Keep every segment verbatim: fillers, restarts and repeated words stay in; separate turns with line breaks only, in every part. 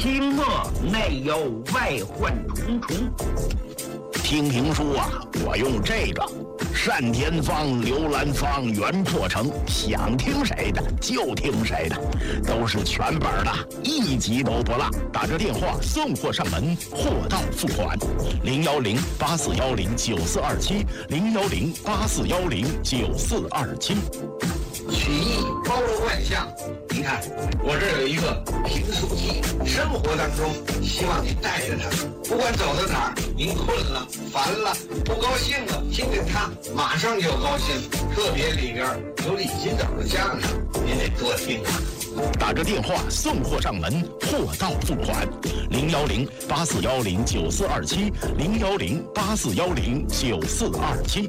清末内有外患重重。
听评书啊，我用这个单田芳、刘兰芳、袁破城，想听谁的就听谁的，都是全本的，一集都不落。打着电话送货上门，货到付款。零幺零八四幺零九四二七，零幺零八四幺零九四二七。
曲艺包罗万象，您看我这有一个评书机，生活当中希望您带着它，不管走到哪儿，您困了、烦了、不高兴了，听听它，马上就高兴。特别里边有李金斗的相声，您得多听啊。
打着电话送货上门，货到付款。零幺零八四幺零九四二七，零幺零八四幺零九四二七。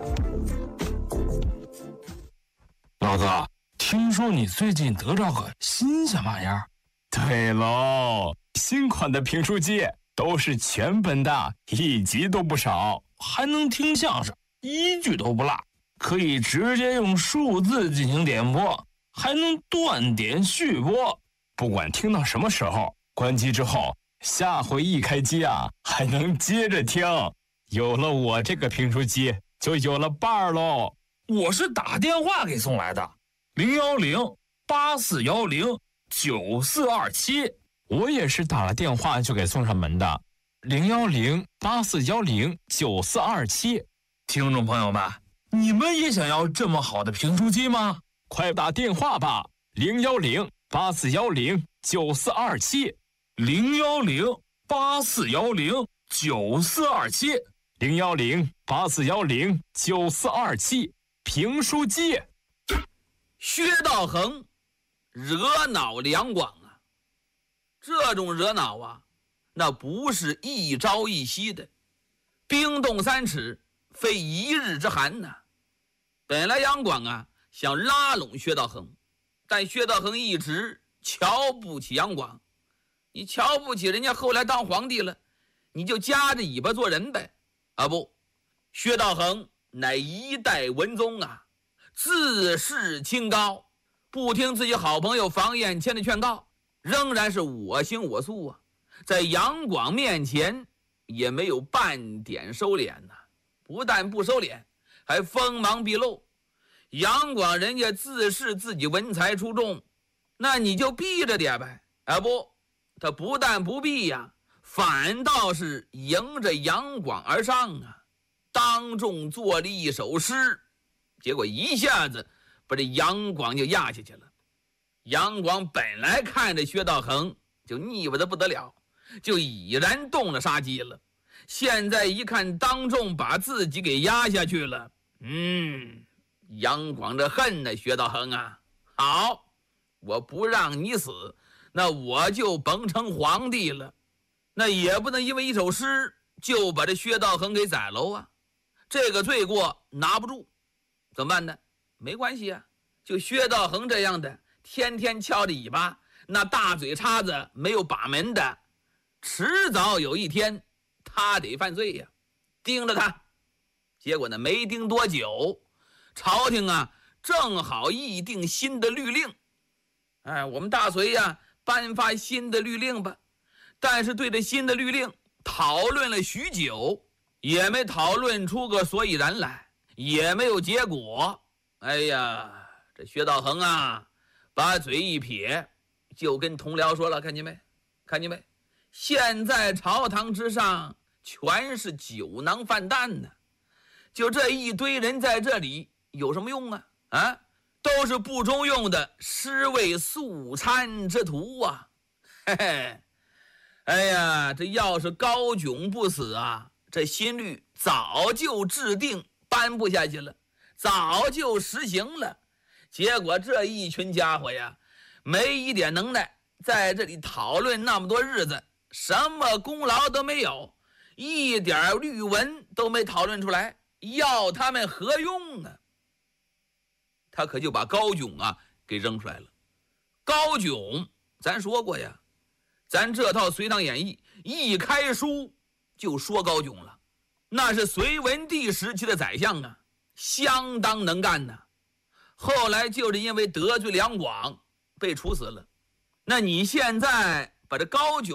老子听说你最近得着个新鲜玩意儿？
对喽，新款的评书机都是全本的，一集都不少，
还能听相声，一句都不落，可以直接用数字进行点播，还能断点续播，
不管听到什么时候，关机之后，下回一开机啊，还能接着听。有了我这个评书机，就有了伴儿喽。
我是打电话给送来的，零幺零八四幺零九四二七。
我也是打了电话就给送上门的，零幺零八四幺零九四二七。
听众朋友们，你们也想要这么好的评书机吗？
快打电话吧，零幺零八四幺零九四二七，
零幺零八四幺零九四二七，
零幺零八四幺零九四二七。评书机。
薛道衡惹恼两广啊，这种惹恼啊，那不是一朝一夕的，冰冻三尺非一日之寒呐、啊。本来杨广啊想拉拢薛道衡，但薛道衡一直瞧不起杨广。你瞧不起人家后来当皇帝了，你就夹着尾巴做人呗。啊不，薛道衡乃一代文宗啊，自视清高，不听自己好朋友房彦谦的劝告，仍然是我行我素啊，在杨广面前也没有半点收敛呐、啊。不但不收敛，还锋芒毕露。杨广人家自视自己文才出众，那你就避着点呗。啊不，他不但不避呀、啊，反倒是迎着杨广而上啊，当众作了一首诗，结果一下子把这杨广就压下去了。杨广本来看着薛道衡就腻歪的不得了，就已然动了杀机了。现在一看当众把自己给压下去了，嗯，杨广这恨呢，薛道衡啊，好，我不让你死，那我就甭成皇帝了。那也不能因为一首诗就把这薛道衡给宰喽啊，这个罪过拿不住，怎么办呢？没关系啊，就薛道衡这样的，天天翘着尾巴，那大嘴叉子没有把门的，迟早有一天他得犯罪呀，盯着他。结果呢，没盯多久，朝廷啊正好议定新的律令。哎，我们大隋呀颁发新的律令吧，但是对这新的律令讨论了许久，也没讨论出个所以然来，也没有结果。哎呀，这薛道衡啊把嘴一撇，就跟同僚说了，看见没看见没，现在朝堂之上全是酒囊饭蛋呢，就这一堆人在这里有什么用啊？啊，都是不中用的尸位素餐之徒啊！嘿嘿，哎呀，这要是高炯不死啊，这新律早就制定颁布下去了，早就实行了。结果这一群家伙呀，没一点能耐，在这里讨论那么多日子，什么功劳都没有，一点律文都没讨论出来，要他们何用呢？他可就把高炯啊给扔出来了。高炯咱说过呀，咱这套《隋唐演义》一开书就说高炯了，那是隋文帝时期的宰相啊，相当能干呢。后来就是因为得罪两广被处死了。那你现在把这高炯